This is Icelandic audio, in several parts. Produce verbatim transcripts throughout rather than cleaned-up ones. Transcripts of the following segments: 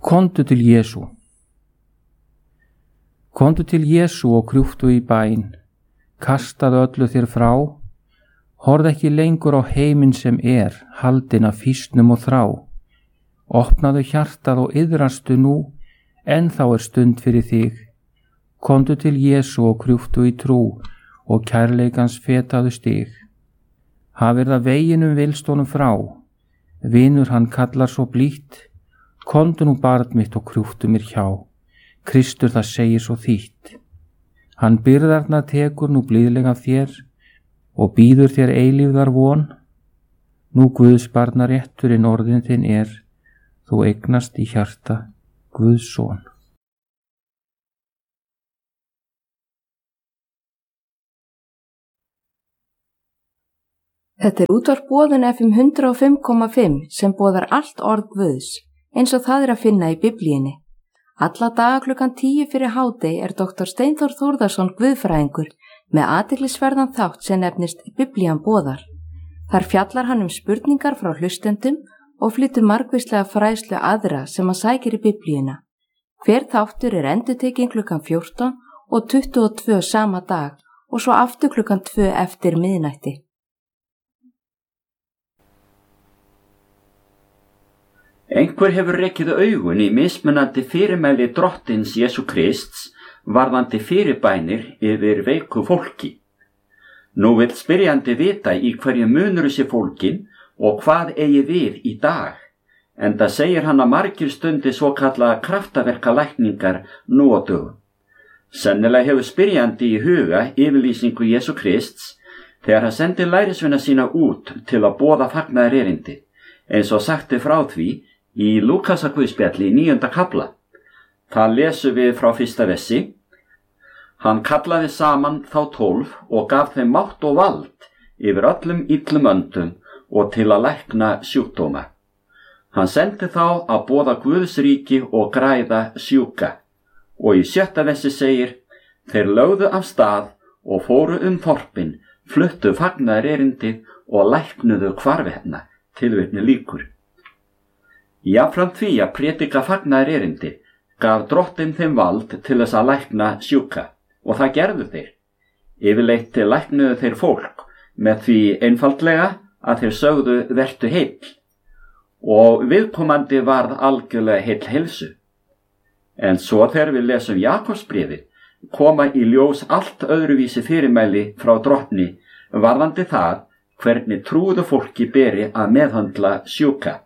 Komdu til Jesú. Komdu til Jesú og krjúptu í bæn, kastaðu öllu þér frá, horð ekki lengur á heiminn sem er, haldinn af fýsnum og þrá. Opnaðu hjartað og iðrastu nú, en þá er stund fyrir þig. Komdu til Jesú og krjúptu í trú og kærleikans fetaðu stig. Hafir það veginum vilst honum frá, vinur hann kallar svo blítt, komdu nú barn mitt og krjúptu mér hjá, Kristur það segir svo þýtt. Hann byrðarnar tekur nú blíðlega þér og býður þér eilífðar von, nú Guðs barna rétturinn orðin þinn er, þú eignast í hjarta Guðs son. Þetta er útvarp Boðun F M hundrað og fimm komma fimm sem boðar allt orð Guðs, eins og það er að finna í Biblíunni. Alla daga klukkan tíu fyrir hádegi er doktor Steinþór Þórðarson guðfræðingur með athyglisverðan þátt sem nefnist Biblían boðar. Þar fjallar hann um spurningar frá hlustendum og flytur margvíslega fræðslu aðra sem að sækir í Biblíuna. Hver þáttur er endurtekinn klukkan fjórtán og tuttugu og tvö sama dag og svo aftur klukkan tvö eftir miðnætti. Einhver hefur rekið augun í mismunandi fyrirmæli drottins Jesú Krists varðandi fyrirbænir yfir veiku fólki. Nú vill spyrjandi vita í hverju munur sé fólkin og hvað eigi við í dag, enda segir hann að margir stundi svokallaða kraftaverkalækningar nú á dögum. Sennilega hefur spyrjandi í huga yfirlýsingu Jesú Krists þegar hann sendi lærisveina sína út til að boða fagnaðarerindi, eins og sagti frá því í Lúkasarguðspjalli í níunda kafla. Það lesum við frá fyrsta versi. Hann kallaði saman þá tólf og gaf þeim mátt og vald yfir öllum illum öndum og til að lækna sjúkdóma. Hann sendi þá að boða Guðs ríki og græða sjúka. Og í sjötta versi segir, þeir lögðu af stað og fóru um þorpin, fluttu fagnaðarerindið og læknuðu hvarvetna, tilvitni lýkur. Jafnframt því að prédika fagnaðarerindi gaf drottinn þeim vald til þess að lækna sjúka og það gerðu þeir. Yfirleitt læknuðu þeir fólk með því einfaldlega að þeir sögðu vertu heill og viðkomandi varð algjörlega heill heilsu. En svo þegar við lesum Jakobsbréfið koma í ljós allt öðruvísi fyrirmæli frá drottni varðandi það hvernig trúðu fólki beri að meðhöndla sjúka.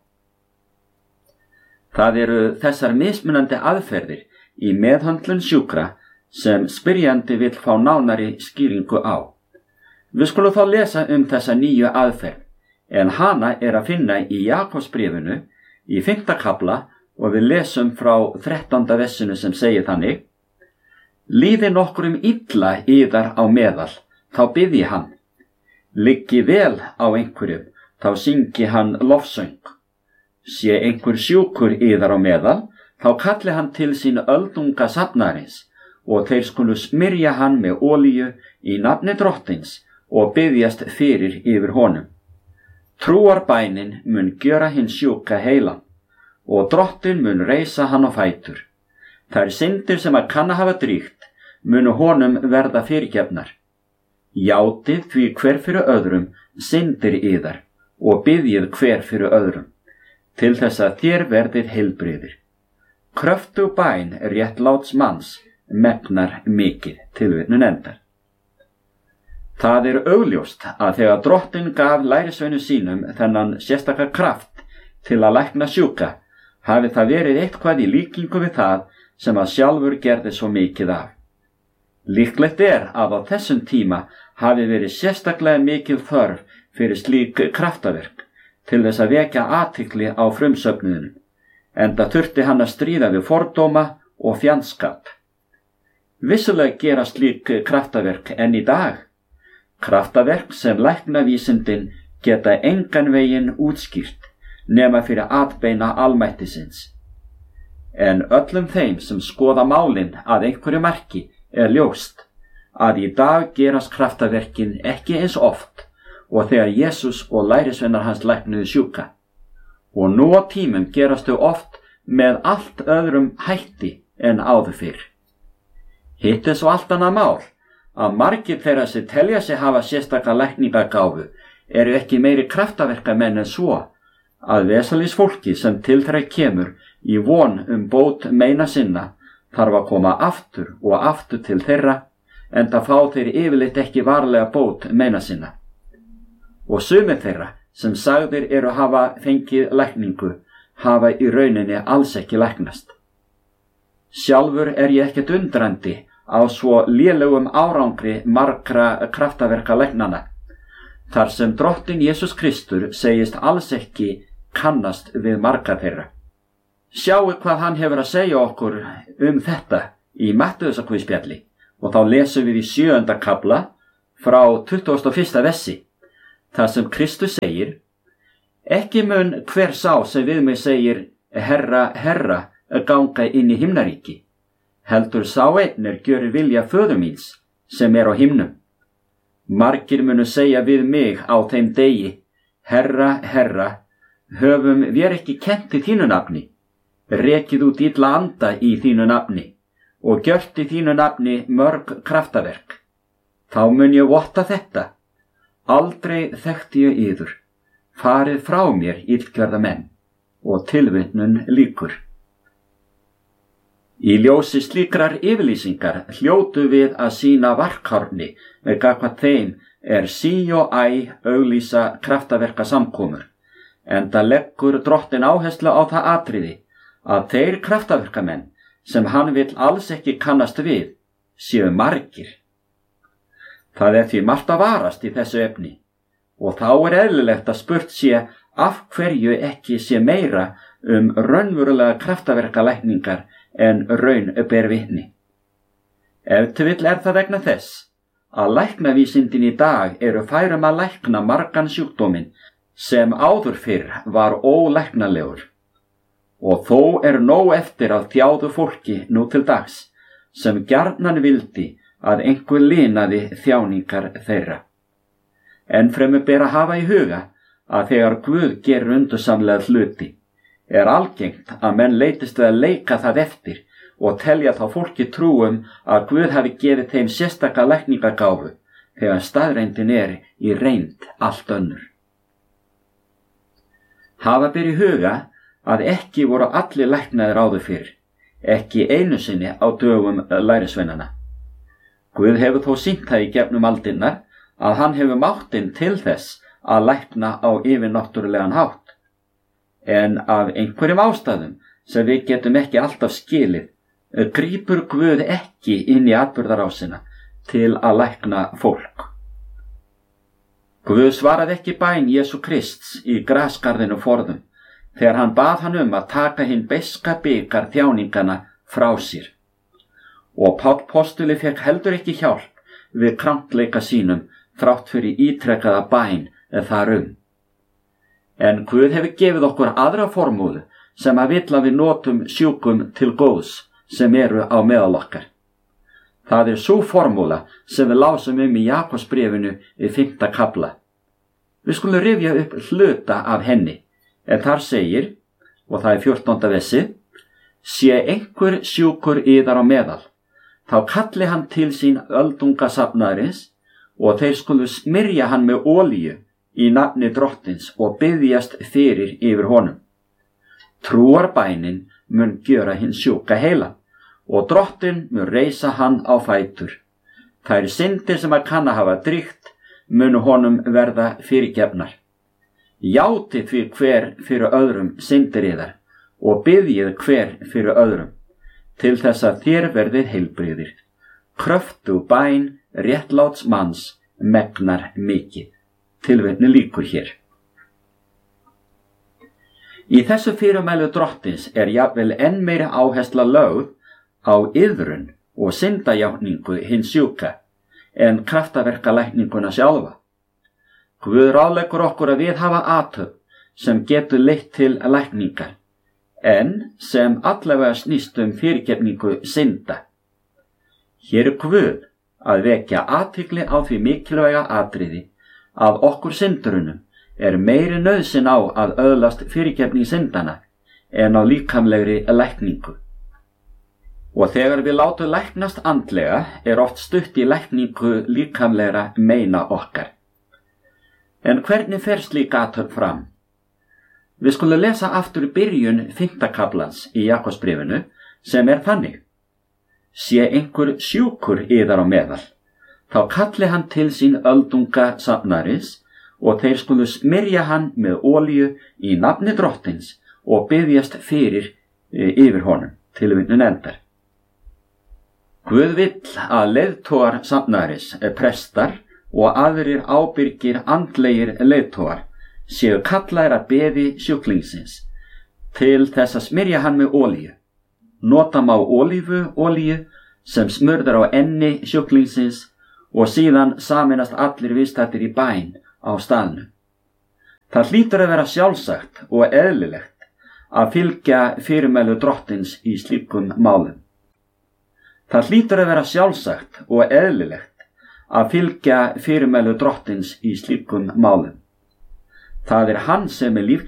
Það eru þessar mismunandi aðferðir í meðhöndlun sjúkra sem spyrjandi vill fá nánari skýringu á. Við skulum þá lesa um þessa nýju aðferð, en hana er að finna í Jakobsbréfinu í fimmta kafla og við lesum frá þrettánda versinu sem segir þannig: Líði nokkrum illa yðar á meðal, þá biðji hann. Liggi vel á einhverjum, þá syngi hann lofsöng. Sé einhver sjúkur yðar á meðal, þá kalli hann til sín öldunga safnarins og þeir skulu smyrja hann með olíu í nafni drottins og biðjast fyrir yfir honum. Trúarbænin mun gjöra hinn sjúka heilan og drottin mun reisa hann á fætur. Þær syndir sem að kann að hafa dríkt munu honum verða fyrirgefnar. Játið því hver fyrir öðrum syndir yðar og biðjið hver fyrir öðrum, til þess að þér verðið heilbrigðir. Kröftug bæn réttláts manns megnar mikið, tilvitnun endar. Það er augljóst að þegar drottinn gaf lærisveinu sínum þennan sérstaka kraft til að lækna sjúka, hafi það verið eitthvað í líkingu við það sem að sjálfur gerði svo mikið af. Líklegt er að á þessum tíma hafi verið sérstaklega mikið þörf fyrir slík kraftaverk til þess að vekja athygli á frumsöfnuðinum, enda þurfti hann að stríða við fordóma og fjandskap. Vissulega gera slík kraftaverk enn í dag, kraftaverk sem læknavísindin geta engan veginn útskýrt nema fyrir atbeina almættisins. En öllum þeim sem skoða málin að einhverju marki er ljóst að í dag gerast kraftaverkin ekki eins oft og þegar Jesús og lærisveinar hans læknuðu sjúka. Og nú á tímum gerast þau oft með allt öðrum hætti en áður fyrr. Hitt er svo allt annað mál að margir þeirra sem telja sig hafa sérstaka lækningagáfu eru ekki meiri kraftaverkamenn en svo að vesalings fólki sem til þeirra kemur í von um bót meina sinna þarf að koma aftur og aftur til þeirra, enda fá þeir yfirleitt ekki varlega bót meina sinna. Og sumir þeirra sem sagðir eru hafa fengið lækningu hafa í rauninni alls ekki læknast. Sjálfur er ég ekkert undrandi á svo lélegum árangri margra kraftaverka læknanna, þar sem Drottinn Jesús Kristur segist alls ekki kannast við marga þeirra. Sjáu hvað hann hefur að segja okkur um þetta í Mattheusarguðspjalli, og þá lesum við í sjöunda kafla frá tuttugasta og fyrsta versi, þar sem Kristus segir: Ekki mun hver sá sem við mig segir Herra, Herra, ganga inn í himnaríki, heldur sá einn er gjörir vilja föður míns sem er á himnum. Margir munu segja við mig á þeim degi: Herra, Herra, höfum við ekki kennt í þínu nafni, rekið út illa anda í þínu nafni og gjört í þínu nafni mörg kraftaverk. Þá mun ég votta þetta: aldrei þekkti ég yður, farið frá mér illgjörða menn. Og tilvitnun lýkur. Í ljósi slíkrar yfirlýsingar hljótu við að sýna varkárni með gagnvart þeim er sí og æ auglýsa kraftaverka samkomur, enda leggur Drottinn áherslu á það atriði að þeir kraftaverkamenn sem hann vill alls ekki kannast við séu margir. Það er því margt að varast í þessu efni, og þá er eðlilegt að spurt sé af hverju ekki sé meira um raunverulega kraftaverkalækningar en raun ber vitni. Ef til vill er það vegna þess að læknavísindin í dag eru færum að lækna margan sjúkdóminn sem áður fyrr var ólæknalegur, og þó er nóg eftir af þjáðu fólki nú til dags sem gjarnan vildi að einhver linaði þjáningar þeirra. En fremur ber að hafa í huga að þegar Guð gerir undursamlega hluti, er algengt að menn leitist við að leika það eftir og telja þá fólki trúum að Guð hafi gefið þeim sérstaka lækningagáfu, þegar staðreyndin er í reynd allt önnur. Hafa ber í huga að ekki voru allir læknaðir áður fyrr, ekki einu sinni á dögum lærisveinana. Guð hefur þó sýnt það í gegnum aldirnar að hann hefur máttinn til þess að lækna á yfirnáttúrulegan hátt. En af einhverjum ástæðum sem við getum ekki alltaf skilið, grípur Guð ekki inn í atburðarásina til að lækna fólk. Guð svaraði ekki bæn Jesú Krists í grasgarðinu forðum, þegar hann bað hann um að taka hinn beiska bikar þjáningana frá sér. Og Páll postuli fekk heldur ekki hjálp við krankleika sínum þrátt fyrir ítrekkaða bæn þar um. En Guð hefur gefið okkur aðra formúlu sem að vill að við notum sjúkum til góðs sem eru á meðal okkar. Það er sú formúla sem við lásum um í Jakobsbréfinu í fimmta kafla. Við skulum rifja upp hluta af henni, en þar segir, og það er fjórtánda versi: sé einhver sjúkur yðar á meðal, þá kalli hann til sín öldungasafnaðarins, og þeir skulu smyrja hann með olíu í nafni Drottins og biðjast fyrir yfir honum. Trúarbænin mun gjöra hinn sjúka heila, og Drottinn mun reisa hann á fætur. Þær syndir sem að kann að hafa drygt munu honum verða fyrirgefnar. Játið því hver fyrir öðrum syndir yðar, og biðjið hver fyrir öðrum, til þess að þér verðið heilbrigðir. Kröftu bæn réttláts manns megnar mikið. Tilvitni lýkur hér. Í þessu fyrirmælu Drottins er jafnvel enn meiri áhersla lögð á iðrun og syndajátningu hins sjúka en kraftaverkalækninguna sjálfa. Guð ráðleggur okkur að við hafa athöfn sem getur leitt til lækningar, en sem allavega snýst um fyrirgefningu synda. Hér er Guð að vekja athygli á því mikilvæga atriði að okkur syndurunum er meiri nauðsyn á að öðlast fyrirgefning syndana en á líkamlegri lækningu. Og þegar við látum læknast andlega er oft stutt í lækningu líkamlegra meina okkar. En hvernig fer slík athöfn fram? Við skulum lesa aftur byrjun fimmta kaflans í Jakobsbréfinu sem er þannig: Sé einhver sjúkur yðar á meðal, þá kalli hann til sín öldunga safnaris og þeir skulu smyrja hann með olíu í nafni Drottins og biðjast fyrir e, yfir honum. Tilvitnun endar. Guð vill að leiðtogar safnaris, prestar og aðrir ábyrgir andlegir leiðtogar séu kallaðir að beði sjúklingsins til þess að smyrja hann með olíu. Nota má ólífu olíu sem smurðar á enni sjúklingsins og síðan sameinast allir viðstaddir í bæn á staðnum. Það hlýtur að vera sjálfsagt og eðlilegt að fylgja fyrirmælu Drottins í slíkum málum. Það hlýtur að vera sjálfsagt og eðlilegt að fylgja fyrirmælu Drottins í slíkum málum. Það er hann sem er líf